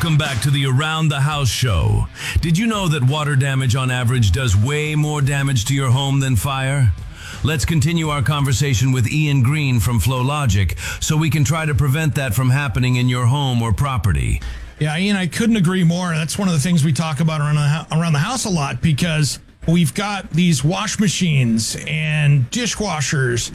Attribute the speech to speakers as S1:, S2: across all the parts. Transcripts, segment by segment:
S1: Welcome back to the Around the House show. Did you know that water damage on average does way more damage to your home than fire? Let's continue our conversation with Ian Green from FlowLogic so we can try to prevent that from happening in your home or property.
S2: Yeah, Ian, I couldn't agree more. That's one of the things we talk about around the house a lot, because we've got these wash machines and dishwashers,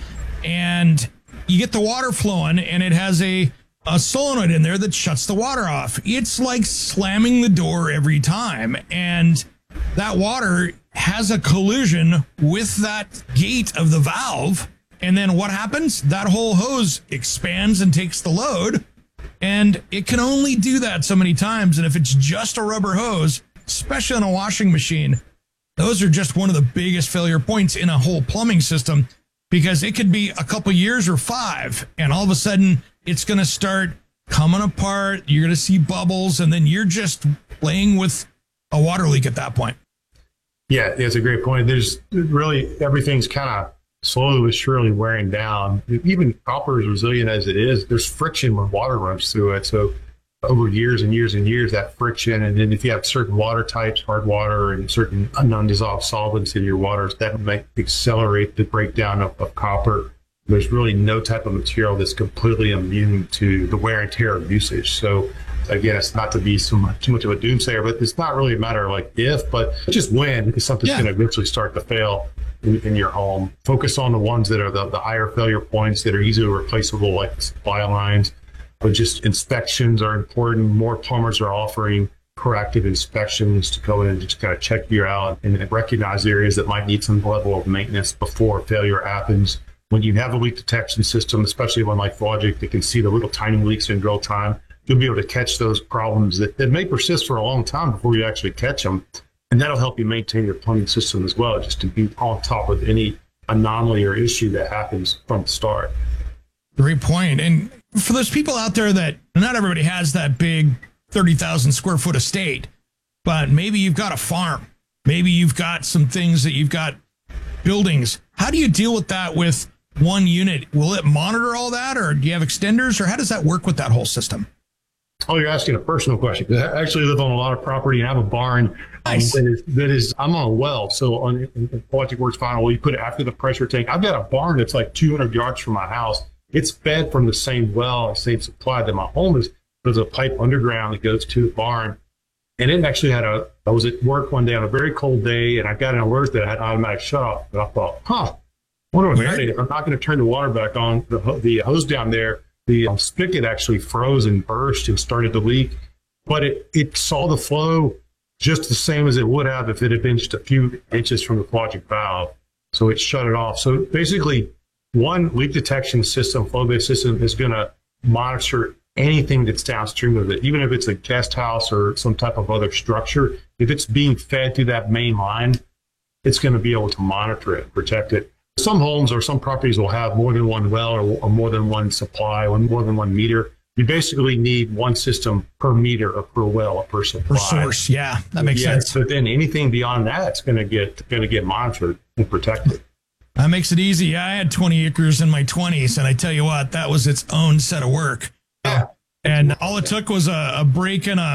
S2: and you get the water flowing and it has a solenoid in there that shuts the water off. It's like slamming the door every time. And that water has a collision with that gate of the valve. And then what happens? That whole hose expands and takes the load. And it can only do that so many times. And if it's just a rubber hose, especially on a washing machine, those are just one of the biggest failure points in a whole plumbing system, because it could be a couple years or 5, and all of a sudden it's going to start coming apart. You're going to see bubbles, and then you're just playing with a water leak at that point.
S3: Yeah, it's a great point. There's really, everything's kind of slowly but surely wearing down. Even copper, as resilient as it is, there's friction when water runs through it. So over years and years and years, that friction, and then if you have certain water types, hard water and certain non-dissolved solvents in your waters, that might accelerate the breakdown of copper. There's really no type of material that's completely immune to the wear and tear of usage. So again, it's not to be too much of a doomsayer, but it's not really a matter of like if, but just when, because something's going to eventually start to fail in your home. Focus on the ones that are the higher failure points that are easily replaceable, like supply lines. But just inspections are important. More plumbers are offering proactive inspections to go in and just kind of check you out and recognize areas that might need some level of maintenance before failure happens. When you have a leak detection system, especially one like FlowLogic that can see the little tiny leaks in real time, you'll be able to catch those problems that may persist for a long time before you actually catch them. And that'll help you maintain your plumbing system as well, just to be on top of any anomaly or issue that happens from the start.
S2: Great point. And for those people out there that not everybody has that big 30,000 square foot estate, but maybe you've got a farm, maybe you've got some things that you've got buildings. How do you deal with that with one unit? Will it monitor all that, or do you have extenders, or how does that work with that whole system?
S3: Oh, you're asking a personal question. I actually live on a lot of property and I have a barn.
S2: Nice.
S3: that is, I'm on a well. So on FlowLogic Works Final, you put it after the pressure tank. I've got a barn that's like 200 yards from my house. It's fed from the same well, same supply that my home is. There's a pipe underground that goes to the barn. And it actually I was at work one day on a very cold day, and I got an alert that I had automatic shut off. And I thought, I wonder what's happening. If I'm not going to turn the water back on, the hose down there, the spigot actually froze and burst and started to leak. But it saw the flow just the same as it would have if it had been just a few inches from the FlowLogic valve. So it shut it off. So basically, one leak detection system, flow-based system, is going to monitor anything that's downstream of it, even if it's a guest house or some type of other structure. If it's being fed through that main line, it's going to be able to monitor it, protect it. Some homes or some properties will have more than one well or more than one supply or more than one meter. You basically need one system per meter or per well or per supply.
S2: Per source, yeah, that makes sense.
S3: But then anything beyond that is going to get monitored and protected.
S2: That makes it easy. I had 20 acres in my 20s, and I tell you what, that was its own set of work.
S3: Yeah.
S2: And all it took was a break in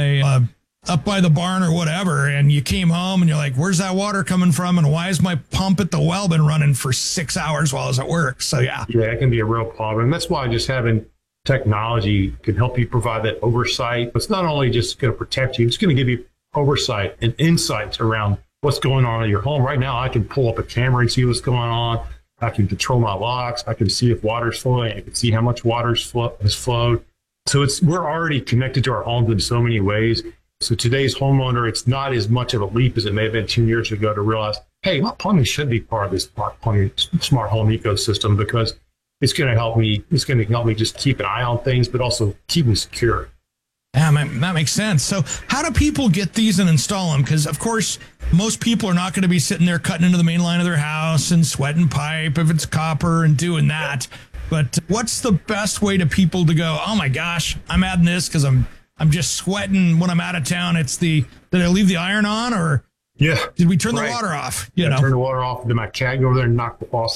S2: a up by the barn or whatever, and you came home and you're like, where's that water coming from, and why is my pump at the well been running for 6 hours while I was at work? So yeah,
S3: it can be a real problem. And that's why just having technology can help you provide that oversight. It's not only just going to protect you, it's going to give you oversight and insights around what's going on in your home. Right now, I can pull up a camera and see what's going on. I can control my locks. I can see if water's flowing. I can see how much water's has flowed. So we're already connected to our homes in so many ways. So today's homeowner, it's not as much of a leap as it may have been 2 years ago to realize, hey, my plumbing should be part of this smart home ecosystem, because it's going to help me. It's going to help me just keep an eye on things, but also keep them secure.
S2: Yeah, that makes sense. So how do people get these and install them? Because, of course, most people are not going to be sitting there cutting into the main line of their house and sweating pipe if it's copper and doing that. But what's the best way to people to go, oh, my gosh, I'm adding this because I'm just sweating when I'm out of town. Did I leave the iron on, or
S3: did
S2: we turn the water off?
S3: Turn the water off. Did my cat go over there and knock the faucet